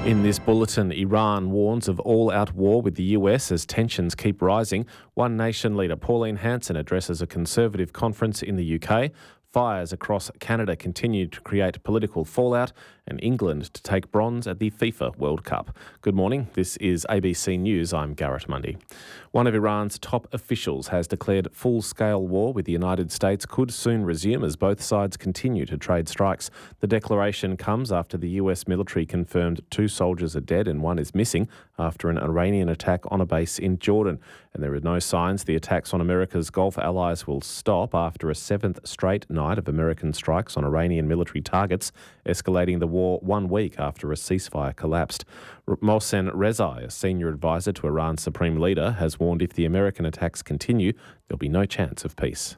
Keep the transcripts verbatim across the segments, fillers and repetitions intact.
In this bulletin, Iran warns of all-out war with the U S as tensions keep rising. One Nation leader Pauline Hanson addresses a Conservative conference in the U K. Fires across Canada continue to create political fallout, and England to take bronze at the FIFA World Cup. Good morning, this is A B C News, I'm Garrett Mundy. One of Iran's top officials has declared full-scale war with the United States could soon resume as both sides continue to trade strikes. The declaration comes after the U S military confirmed two soldiers are dead and one is missing after an Iranian attack on a base in Jordan. And there are no signs the attacks on America's Gulf allies will stop after a seventh straight night of American strikes on Iranian military targets, escalating the war one week after a ceasefire collapsed. Mohsen Rezai, a senior advisor to Iran's supreme leader, has warned if the American attacks continue, there'll be no chance of peace.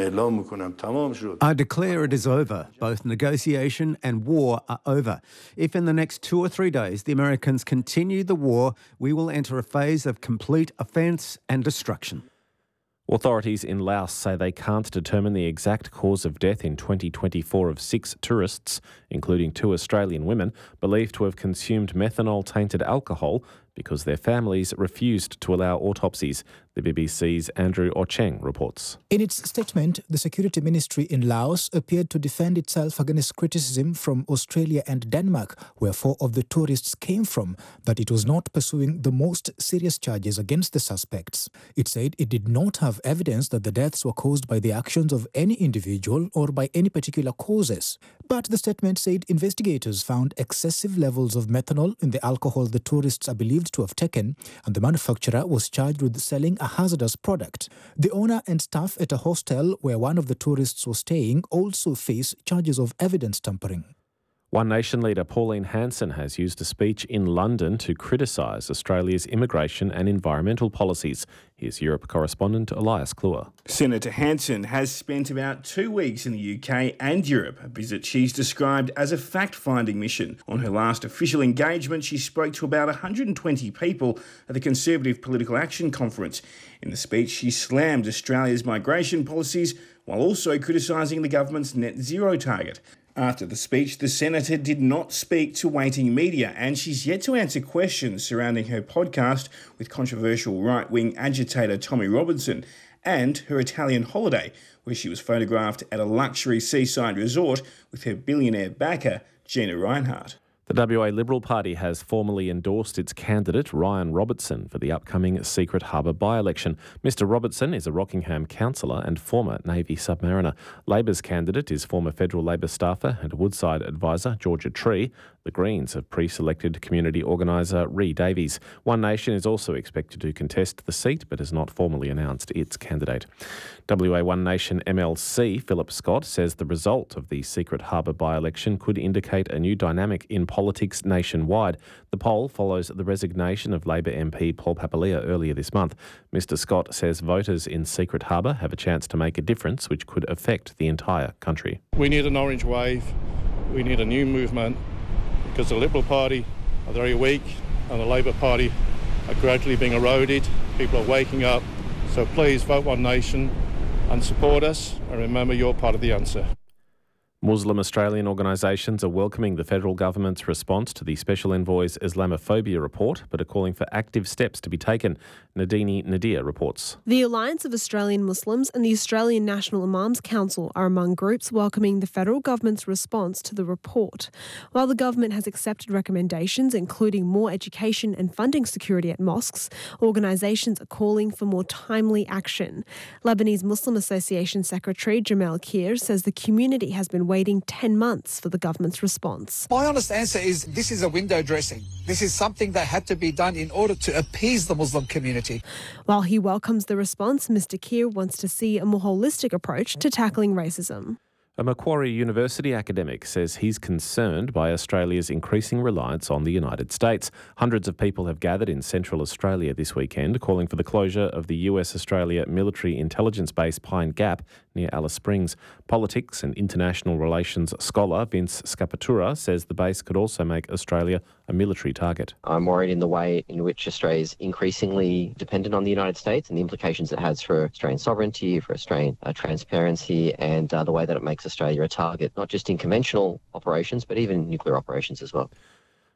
I declare it is over. Both negotiation and war are over. If in the next two or three days the Americans continue the war, we will enter a phase of complete offence and destruction. Authorities in Laos say they can't determine the exact cause of death in twenty twenty-four of six tourists, including two Australian women, believed to have consumed methanol-tainted alcohol because their families refused to allow autopsies. The B B C's Andrew Ocheng reports. In its statement, the Security Ministry in Laos appeared to defend itself against criticism from Australia and Denmark, where four of the tourists came from, that it was not pursuing the most serious charges against the suspects. It said it did not have evidence that the deaths were caused by the actions of any individual or by any particular causes. But the statement said investigators found excessive levels of methanol in the alcohol the tourists are believed to have taken, and the manufacturer was charged with selling a hazardous product. The owner and staff at a hostel where one of the tourists was staying also face charges of evidence tampering. One Nation leader Pauline Hanson has used a speech in London to criticise Australia's immigration and environmental policies. Here's Europe correspondent Elias Kluwer. Senator Hanson has spent about two weeks in the U K and Europe, a visit she's described as a fact-finding mission. On her last official engagement, she spoke to about one hundred twenty people at the Conservative Political Action Conference. In the speech, she slammed Australia's migration policies while also criticising the government's net zero target. After the speech, the senator did not speak to waiting media, and she's yet to answer questions surrounding her podcast with controversial right-wing agitator Tommy Robinson and her Italian holiday, where she was photographed at a luxury seaside resort with her billionaire backer, Gina Rinehart. The W A Liberal Party has formally endorsed its candidate, Ryan Robertson, for the upcoming Secret Harbour by-election. Mister Robertson is a Rockingham councillor and former Navy submariner. Labor's candidate is former Federal Labor staffer and Woodside advisor Georgia Tree. The Greens have pre-selected community organiser Ree Davies. One Nation is also expected to contest the seat but has not formally announced its candidate. W A One Nation M L C Philip Scott says the result of the Secret Harbour by-election could indicate a new dynamic in politics nationwide. The poll follows the resignation of Labor M P Paul Papalia earlier this month. Mister Scott says voters in Secret Harbour have a chance to make a difference which could affect the entire country. We need an orange wave. We need a new movement, because the Liberal Party are very weak and the Labor Party are gradually being eroded. People are waking up. So please vote One Nation and support us, and remember you're part of the answer. Muslim Australian organisations are welcoming the federal government's response to the Special Envoy's Islamophobia report, but are calling for active steps to be taken. Nadini Nadir reports. The Alliance of Australian Muslims and the Australian National Imams Council are among groups welcoming the federal government's response to the report. While the government has accepted recommendations, including more education and funding security at mosques, organisations are calling for more timely action. Lebanese Muslim Association Secretary Jamal Kir says the community has been waiting ten months for the government's response. My honest answer is this is a window dressing. This is something that had to be done in order to appease the Muslim community. While he welcomes the response, Mister Kir wants to see a more holistic approach to tackling racism. A Macquarie University academic says he's concerned by Australia's increasing reliance on the United States. Hundreds of people have gathered in Central Australia this weekend, calling for the closure of the U S-Australia military intelligence base Pine Gap near Alice Springs. Politics and international relations scholar Vince Scapatura says the base could also make Australia a military target. I'm worried in the way in which Australia is increasingly dependent on the United States and the implications it has for Australian sovereignty, for Australian uh, transparency, and uh, the way that it makes Australia a target, not just in conventional operations, but even in nuclear operations as well.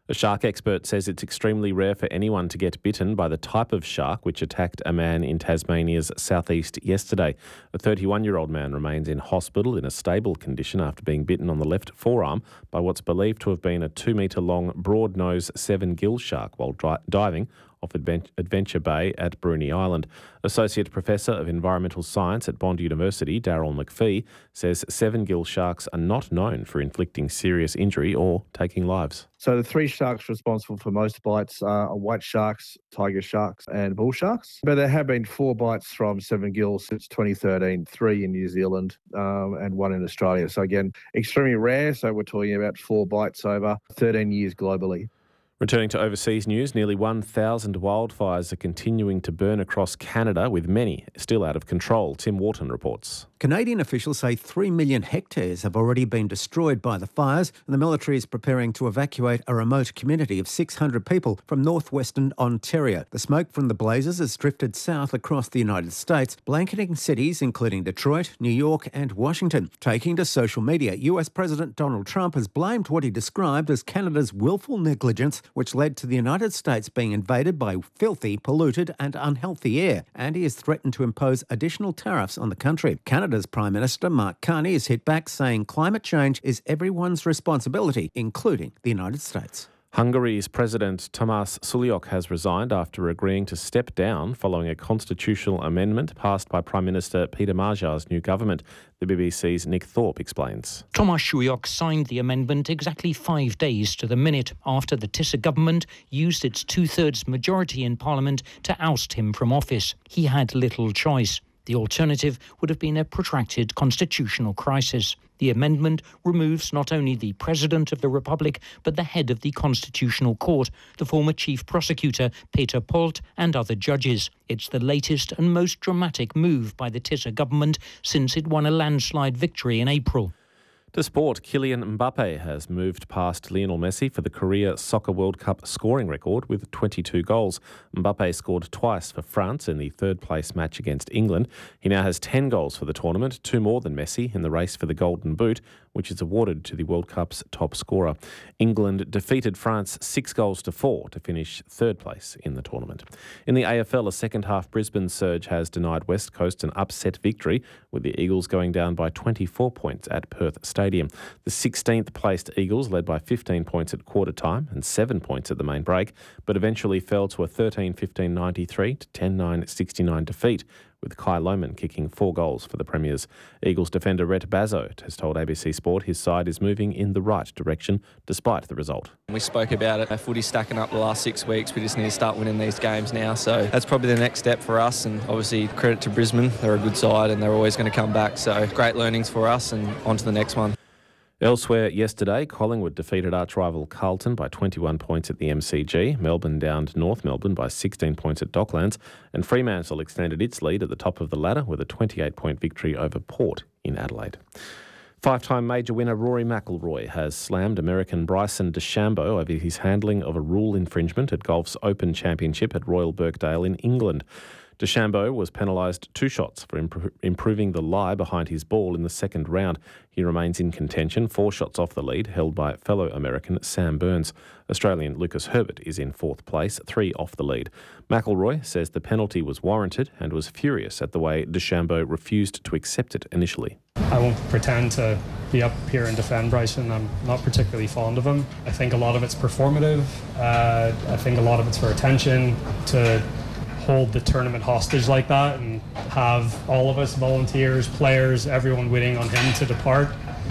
A shark expert says it's extremely rare for anyone to get bitten by the type of shark which attacked a man in Tasmania's southeast yesterday. A thirty-one-year-old man remains in hospital in a stable condition after being bitten on the left forearm by what's believed to have been a two-metre-long, broad-nosed seven-gill shark while dri- diving off Adventure Bay at Bruny Island. Associate Professor of Environmental Science at Bond University, Darryl McPhee, says seven-gill sharks are not known for inflicting serious injury or taking lives. So the three sharks responsible for most bites are white sharks, tiger sharks and bull sharks. But there have been four bites from seven gills since twenty thirteen, three in New Zealand um, and one in Australia. So again, extremely rare. So we're talking about four bites over thirteen years globally. Returning to overseas news, nearly one thousand wildfires are continuing to burn across Canada, with many still out of control. Tim Wharton reports. Canadian officials say three million hectares have already been destroyed by the fires, and the military is preparing to evacuate a remote community of six hundred people from northwestern Ontario. The smoke from the blazes has drifted south across the United States, blanketing cities including Detroit, New York and Washington. Taking to social media, U S President Donald Trump has blamed what he described as Canada's willful negligence, which led to the United States being invaded by filthy, polluted and unhealthy air, and he has threatened to impose additional tariffs on the country. Canada's Prime Minister Mark Carney has hit back, saying climate change is everyone's responsibility, including the United States. Hungary's President Tamás Sulyok has resigned after agreeing to step down following a constitutional amendment passed by Prime Minister Peter Magyar's new government. The B B C's Nick Thorpe explains. Tamás Sulyok signed the amendment exactly five days to the minute after the Tisza government used its two-thirds majority in Parliament to oust him from office. He had little choice. The alternative would have been a protracted constitutional crisis. The amendment removes not only the President of the Republic, but the head of the Constitutional Court, the former Chief Prosecutor, Peter Polt, and other judges. It's the latest and most dramatic move by the Tisza government since it won a landslide victory in April. To sport, Kylian Mbappe has moved past Lionel Messi for the Korea Soccer World Cup scoring record with twenty-two goals. Mbappe scored twice for France in the third-place match against England. He now has ten goals for the tournament, two more than Messi in the race for the Golden Boot, which is awarded to the World Cup's top scorer. England defeated France six goals to four to finish third place in the tournament. In the A F L, a second-half Brisbane surge has denied West Coast an upset victory, with the Eagles going down by twenty-four points at Perth Stadium. The sixteenth placed Eagles led by fifteen points at quarter time and seven points at the main break, but eventually fell to a thirteen fifteen ninety-three to ten nine sixty-nine defeat, with Kai Lohmann kicking four goals for the Premiers. Eagles defender Rhett Bazot has told A B C Sport his side is moving in the right direction despite the result. We spoke about it, our footy's stacking up the last six weeks. We just need to start winning these games now. So that's probably the next step for us, and obviously credit to Brisbane. They're a good side and they're always going to come back. So great learnings for us and on to the next one. Elsewhere yesterday, Collingwood defeated arch-rival Carlton by twenty-one points at the M C G. Melbourne downed North Melbourne by sixteen points at Docklands, and Fremantle extended its lead at the top of the ladder with a twenty-eight point victory over Port in Adelaide. Five-time major winner Rory McIlroy has slammed American Bryson DeChambeau over his handling of a rule infringement at golf's Open Championship at Royal Birkdale in England. DeChambeau was penalised two shots for imp- improving the lie behind his ball in the second round. He remains in contention, four shots off the lead, held by fellow American Sam Burns. Australian Lucas Herbert is in fourth place, three off the lead. McIlroy says the penalty was warranted and was furious at the way DeChambeau refused to accept it initially. I won't pretend to be up here and defend Bryson. I'm not particularly fond of him. I think a lot of it's performative. Uh, I think a lot of it's for attention, to hold the tournament hostage like that and have all of us, volunteers, players, everyone waiting on him to depart.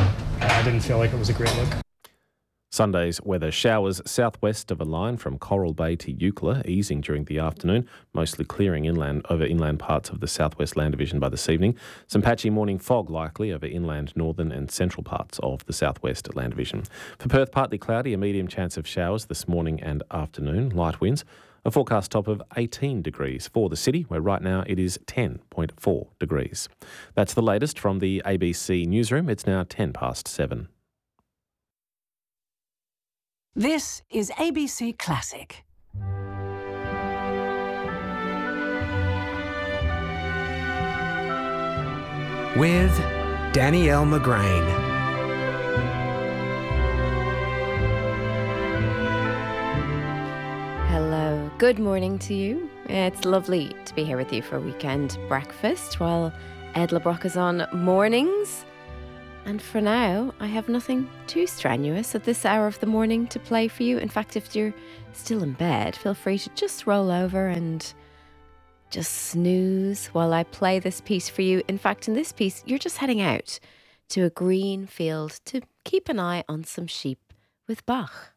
I didn't feel like it was a great look. Sunday's weather: showers southwest of a line from Coral Bay to Eucla, easing during the afternoon, mostly clearing inland over inland parts of the southwest land division by this evening. Some patchy morning fog likely over inland northern and central parts of the southwest land division. For Perth, partly cloudy, a medium chance of showers this morning and afternoon, light winds. A forecast top of eighteen degrees for the city, where right now it is ten point four degrees. That's the latest from the A B C newsroom. It's now ten past seven. This is A B C Classic. With Danielle McGrain. Good morning to you. It's lovely to be here with you for a weekend breakfast while Ed LeBrock is on mornings. And for now, I have nothing too strenuous at this hour of the morning to play for you. In fact, if you're still in bed, feel free to just roll over and just snooze while I play this piece for you. In fact, in this piece, you're just heading out to a green field to keep an eye on some sheep with Bach.